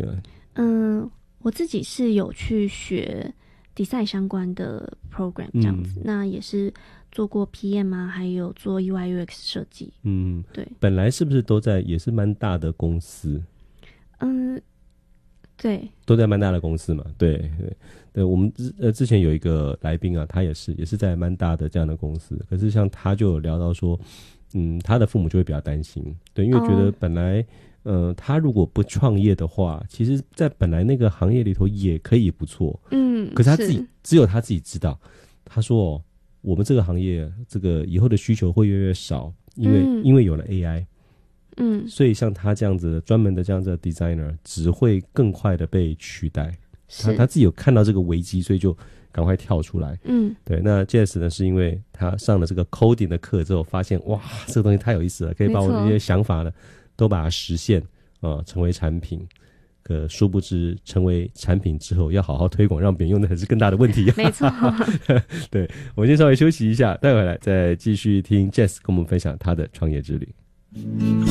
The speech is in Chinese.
呢？ 我自己是有去学 design 相关的 program 这样子，那也是做过 PM 啊，还有做 UI UX 设计。对。 本来是不是都在也是蛮大的公司？ 对， 都在蛮大的公司嘛。对，我们之前有一个来宾啊，他也是在蛮大的这样的公司，可是像他就有聊到说，他的父母就会比较担心，对，因为觉得本来他如果不创业的话，其实在本来那个行业里头也可以不错，可是他自己只有他自己知道，他说我们这个行业这个以后的需求会越来越少，因为有了 AI。所以像他这样子专门的这样子的 designer 只会更快的被取代。他自己有看到这个危机，所以就赶快跳出来。对。那 Jess 呢，是因为他上了这个 coding 的课之后，发现哇，这个东西太有意思了，可以把我这些想法呢都把它实现成为产品。可殊不知，成为产品之后要好好推广，让别人用的还是更大的问题。 没错。 对，我们先稍微休息一下，待会来再继续听 Jess 跟我们分享他的创业之旅。